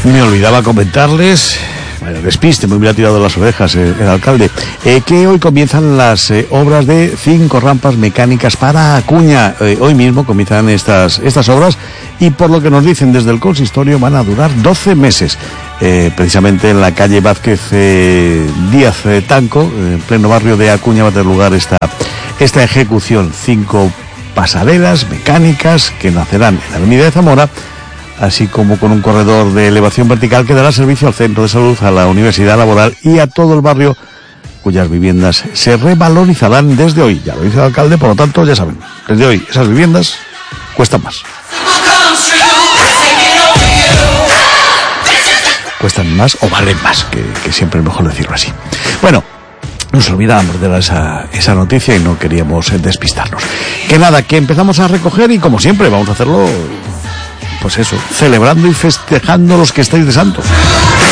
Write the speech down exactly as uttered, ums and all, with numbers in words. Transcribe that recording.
Me olvidaba comentarles, bueno, despiste, me hubiera tirado las orejas eh, el alcalde, eh, que hoy comienzan las eh, obras de cinco rampas mecánicas para Acuña. Eh, hoy mismo comienzan estas, estas obras y por lo que nos dicen desde el consistorio van a durar doce meses. Eh, precisamente en la calle Vázquez eh, Díaz eh, Tanco, en pleno barrio de Acuña, va a tener lugar esta, esta ejecución. Cinco pasarelas mecánicas que nacerán en la avenida de Zamora, así como con un corredor de elevación vertical que dará servicio al centro de salud, a la universidad laboral y a todo el barrio, cuyas viviendas se revalorizarán desde hoy. Ya lo dice el alcalde, por lo tanto, ya saben, desde hoy esas viviendas cuestan más. Cuestan más o valen más, que, que siempre es mejor decirlo así. Bueno, nos olvidábamos de esa, esa noticia y no queríamos despistarnos. Que nada, que empezamos a recoger y como siempre vamos a hacerlo, pues eso, celebrando y festejando los que estáis de santo.